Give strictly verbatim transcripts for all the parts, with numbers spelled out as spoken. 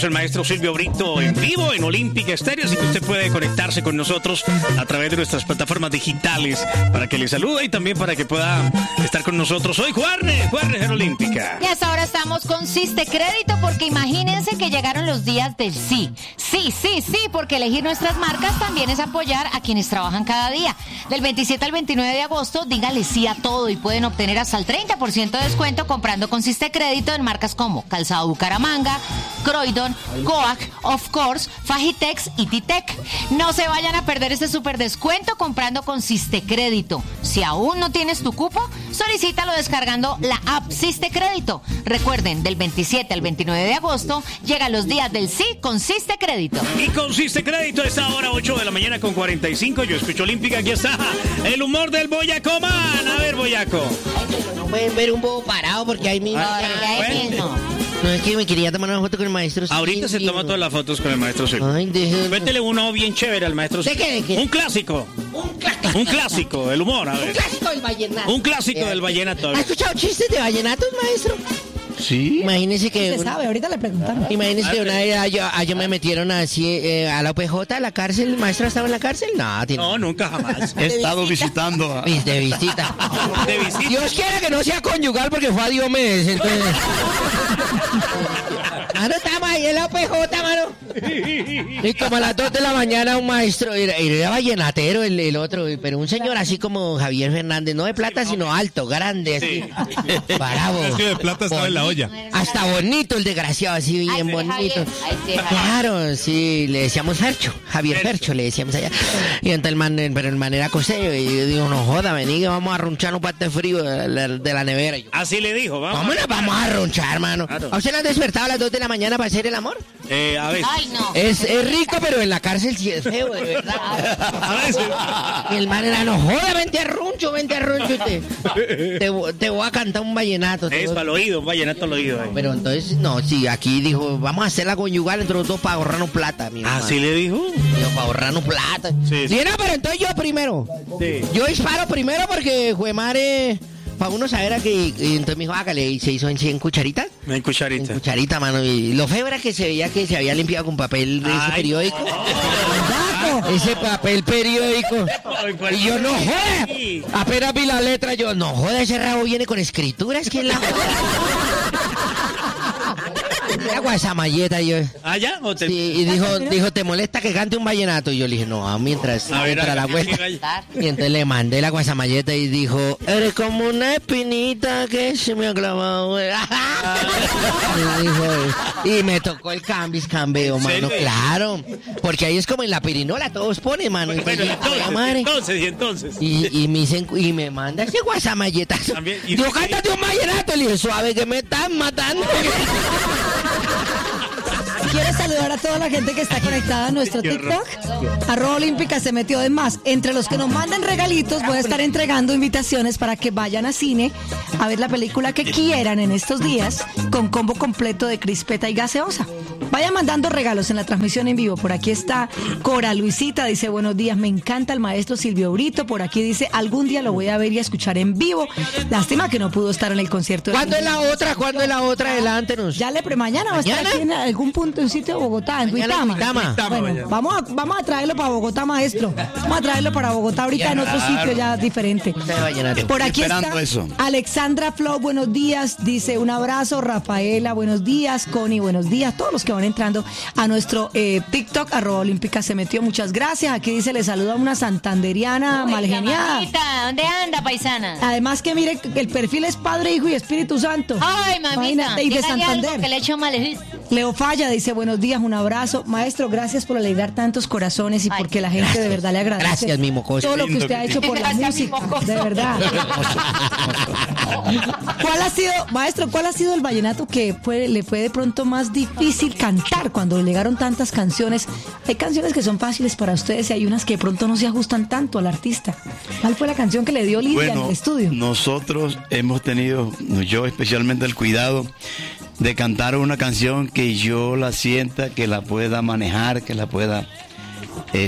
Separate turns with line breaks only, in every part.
El maestro Silvio Brito en vivo en Olímpica Estéreo, así que usted puede conectarse con nosotros a través de nuestras plataformas digitales para que le salude y también para que pueda estar con nosotros hoy. Juarne, Juarne en Olímpica.
Y hasta ahora estamos con Siste Crédito, porque imagínense que llegaron los días del sí. Sí, sí, sí, porque elegir nuestras marcas también es apoyar a quienes trabajan cada día. Del veintisiete al veintinueve de agosto, dígale sí a todo y pueden obtener hasta el treinta por ciento de descuento comprando con Siste Crédito en marcas como Calzado Bucaramanga, Croydon, Coac, Of Course, Fajitex y Titec. No se vayan a perder este super descuento comprando con Siste Crédito. Si aún no tienes tu cupo, solicítalo descargando la app Siste Crédito. Recuerden, del veintisiete al veintinueve de agosto llegan los días del sí con Siste Crédito.
Y con Siste Crédito, esta hora ocho de la mañana con cuarenta y cinco. Yo escucho Olímpica, aquí está el humor del Boyaco Man. A ver, Boyaco.
No pueden ver un poco parado porque ahí mismo.
Ah,
ahí mismo.
No, es que me quería tomar una foto con el maestro Silvio.
Ahorita se toma todas las fotos con el maestro Silvio.
Ay, déjeme.
Métele uno bien chévere al maestro Silvio.
¿De qué, de qué?
Un clásico.
Un clásico.
Un clásico, el humor, a ver.
Un clásico del vallenato.
Un clásico del vallenato.
¿Ha escuchado chistes de vallenatos, maestro?
Sí.
Imagínese que...
Se sabe, ahorita le preguntaron.
Imagínese que una vez a yo, a yo me metieron así eh, a la O P J, a la cárcel. ¿El maestro estaba en la cárcel? No, tiene...
No, nunca jamás.
He estado visitando a...
De visita.
De visita.
Dios quiera que no sea conyugal porque fue a Diomedes. Entonces... Mano, estamos ahí en la O P J, mano. Y como a las dos de la mañana un maestro, era, era vallenatero el, el otro, pero un señor así como Javier Fernández, no de plata, sino alto, grande, así.
Sí.
Bravo.
Es que de plata estaba en la olla.
Hasta bonito el desgraciado, así bien
Ay, sí,
bonito.
Javier. Ay, sí, Javier.
Claro, sí, le decíamos Fercho, Javier Fercho le decíamos allá. Y entonces el man, pero el man era costeño, y yo digo, no joda, vení que vamos a ronchar un parte frío de la, de la nevera. Y yo,
Así le dijo, vamos.
¿cómo nos vamos a ronchar, hermano?
Claro.
¿A usted le han despertado a las dos de la mañana para hacer el amor?
Eh, a ver.
Ay, no.
Es, es rico, pero en la cárcel sí es feo, de verdad.
A veces.
Y el man era, no joda, vente a runcho, vente a runcho. Te, te, te voy a cantar un vallenato.
Es para el oído, un vallenato al oído. Ahí.
Pero entonces, no, sí, aquí dijo, vamos a hacer la conyugal entre los dos para ahorrarnos plata, mi hermano.
¿Así le dijo?
Dijo, para ahorrarnos plata.
Sí, sí.
Sí, no, pero entonces yo primero.
Sí.
Yo disparo primero porque, jue madre, para uno saber a que... Y entonces me dijo, hágale, y se hizo en cien cucharitas.
En
En
cucharita.
cucharita, mano. Y lo feo era que se veía que se había limpiado con papel de ese
Ay.
periódico. Ese papel periódico. Y yo, no joda.
Sí.
Apenas vi la letra, yo, no joda, ese rabo viene con escrituras. ¿Quién la La guasamalleta, yo.
¿Ah, ya? ¿O te...
Sí, y dijo, dijo, ¿te molesta que cante un vallenato? Y yo le dije, no, mientras,
A ver,
mientras
a-
la
a-
vuelta.
a-
Y entonces le mandé la guasamalleta y dijo, eres como una espinita que se me ha clavado. Y, dijo, y me tocó el cambis cambio,
¿En
mano,
serio?
claro. Porque ahí es como en la pirinola, todos ponen, mano. Y,
Bueno,
pues,
entonces,
la madre.
entonces, y entonces.
Y, y me dicen, y me manda ese guasamalletazo.
También, y-
Yo, cántate un vallenato. Le dije, suave que me están matando.
Quiero saludar a toda la gente que está conectada a nuestro TikTok. Arroba Olímpica se metió. Además, entre los que nos mandan regalitos, voy a estar entregando invitaciones para que vayan a cine a ver la película que quieran en estos días con combo completo de crispeta y gaseosa. Vayan mandando regalos en la transmisión en vivo. Por aquí está Cora Luisita, dice buenos días, me encanta el maestro Silvio Brito. Por aquí dice, algún día lo voy a ver y a escuchar en vivo. Lástima que no pudo estar en el concierto. de
¿Cuándo es la otra? ¿Cuándo es la otra? Adelántenos.
Ya le pre mañana va a estar
¿Mañana?
aquí en algún punto, en sitio de Bogotá, en
Mañana en
Duitama.
Duitama.
Bueno, vamos a, vamos a traerlo para Bogotá, maestro. Vamos a traerlo para Bogotá ahorita en otro sitio ya diferente.
Usted de vallenato.
Por aquí
Esperando
está
eso.
Alexandra Flo, buenos días, dice un abrazo. Rafaela, buenos días. Connie, buenos días. Todos los que van entrando a nuestro eh, TikTok, arroba Olímpica se metió. Muchas gracias. Aquí dice, le saluda una santanderiana
Oiga,
malgeniada.
mamita, ¿dónde anda, paisana?
Además que mire, el perfil es Padre, Hijo y Espíritu Santo.
Ay, mamita,
Imagínate, y de
dígale algo
Santander.
que le echo mal.
Leo Falla dice, buenos días, un abrazo. Maestro, gracias por alegrar tantos corazones y
Ay,
porque la gente de verdad le agradece.
Gracias, mi mocoso.
Todo lo que
Lindo
usted ha
que
hecho por la
Gracias, mi
música,
mocoso.
de verdad. ¿Cuál ha sido, maestro, cuál ha sido el vallenato que fue, le fue de pronto más difícil cantar cuando llegaron tantas canciones? Hay canciones que son fáciles para ustedes y hay unas que de pronto no se ajustan tanto al artista. ¿Cuál fue la canción que le dio Lidia en
Bueno,
el estudio?
nosotros hemos tenido, yo especialmente, el cuidado de cantar una canción que yo la sienta, que la pueda manejar, que la pueda,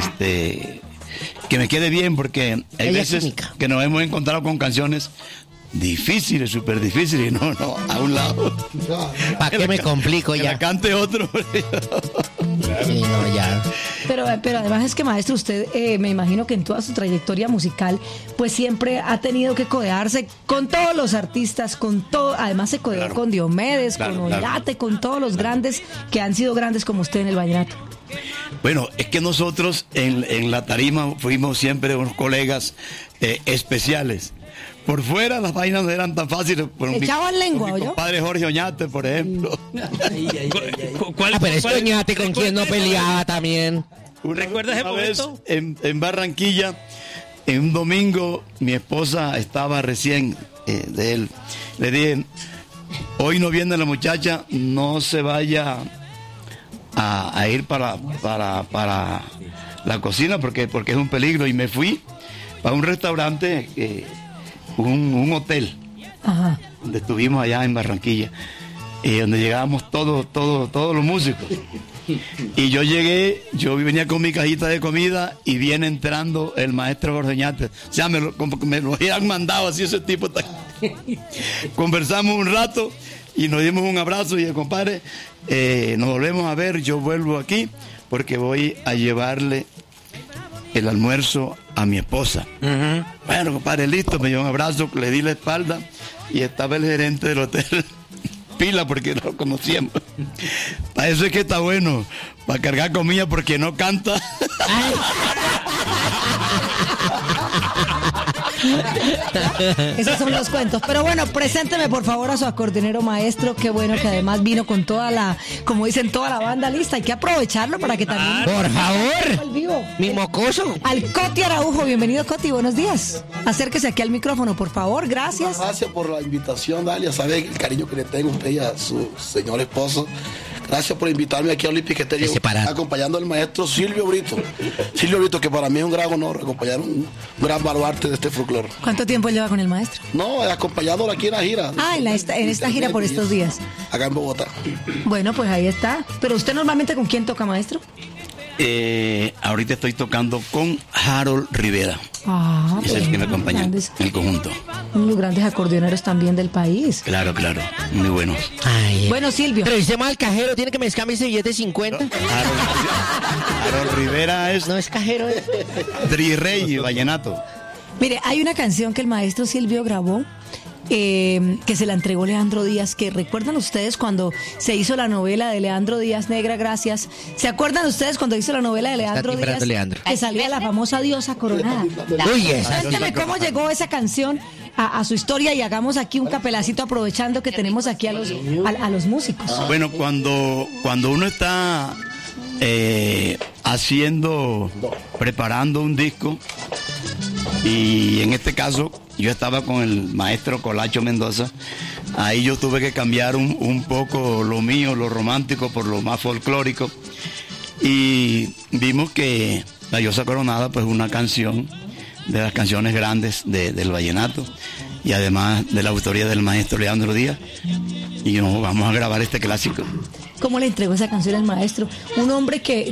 este, que me quede bien, porque hay
Ella
veces
química.
que nos hemos encontrado con canciones difíciles, súper difíciles. No, no, a un lado.
¿Para qué me complico
Que
ya?
la cante otro.
Sí, no, ya.
Pero, pero además es que, maestro, usted eh, me imagino que en toda su trayectoria musical, pues siempre ha tenido que codearse con todos los artistas, con todo, además se codeó
Claro.
con Diomedes,
Claro,
con
claro.
Ollate, con todos los grandes que han sido grandes como usted en el vallenato.
Bueno, es que nosotros en, en la tarima fuimos siempre unos colegas eh, especiales. Por fuera las vainas no eran tan fáciles. Por mi-
Echaban lengua,
por mi
¿oyó?
compadre Jorge Oñate, por ejemplo.
¿Cu- cuál-
Ah, pero es
cuál-
Oñate con quien no peleaba también.
Una-
¿Recuerdas ese
una vez
momento?
en, en Barranquilla, en un domingo, mi esposa estaba recién eh, de él. Le dije, hoy no viene la muchacha, no se vaya a, a ir para, para, para la cocina porque, porque es un peligro. Y me fui a un restaurante, eh, un, un hotel,
Ajá.
donde estuvimos allá en Barranquilla, eh, donde llegábamos todos, todos, todos los músicos. Y yo llegué, yo venía con mi cajita de comida y viene entrando el maestro Jorge Oñate. O sea, me lo, como que me lo habían mandado así ese tipo. Conversamos un rato y nos dimos un abrazo y el compadre, eh, nos volvemos a ver, yo vuelvo aquí porque voy a llevarle el almuerzo a mi esposa. Bueno, compadre, listo, me dio un abrazo, le di la espalda y estaba el gerente del hotel. Pila porque lo conocíamos. Para eso es que está bueno, para cargar comida porque no canta.
Esos son los cuentos. Pero bueno, presénteme por favor a su acordeonero maestro. Qué bueno que además vino con toda la, como dicen, toda la banda lista. Hay que aprovecharlo para que también...
Por
al
favor.
vivo.
Mi mocoso.
Al Coti Araujo. Bienvenido, Coti. Buenos días. Acérquese aquí al micrófono, por favor. Gracias.
Gracias por la invitación, Dalia. Sabe el cariño que le tengo a usted y a su señor esposo. Gracias por invitarme aquí a Olympic Stereo,
Ese parado.
acompañando al maestro Silvio Brito. Silvio Brito, que para mí es un gran honor acompañar un, un gran baluarte de este folclore.
¿Cuánto tiempo lleva con el maestro?
No, acompañándolo aquí en la gira.
Ah, en, la esta, en esta gira por estos días.
Acá en Bogotá.
Bueno, pues ahí está. Pero usted normalmente ¿con quién toca, maestro?
Eh, ahorita estoy tocando con Harold Rivera.
Ah,
Es el que me
bueno,
acompaña en
grandes-
el conjunto.
uno de los grandes acordeoneros también del país.
Claro, claro, muy buenos.
Ay,
Bueno, Silvio.
pero dice mal cajero, tiene que me cambie ese billete de cincuenta.
Harold, Harold Rivera es
No es cajero, ¿eh?
Tri Rey y Vallenato.
Mire, hay una canción que el maestro Silvio grabó, eh, que se la entregó Leandro Díaz, que recuerdan ustedes cuando se hizo la novela de Leandro Díaz, Negra Gracias. ¿Se acuerdan ustedes cuando hizo la novela de Leandro Díaz?
timbrando Leandro.
Que salía la famosa diosa coronada.
Uy, esa.
Cuéntame cómo llegó esa canción a, a su historia y hagamos aquí un capelacito aprovechando que tenemos aquí a los, a, a los músicos.
Bueno, cuando, cuando uno está eh, haciendo, preparando un disco, y en este caso yo estaba con el maestro Colacho Mendoza, ahí yo tuve que cambiar un, un poco lo mío, lo romántico, por lo más folclórico, y vimos que La Diosa Coronada pues una canción de las canciones grandes de- del vallenato, y además de la autoría del maestro Leandro Díaz, y no, vamos a grabar este clásico.
¿Cómo le entregó esa canción al maestro? Un hombre que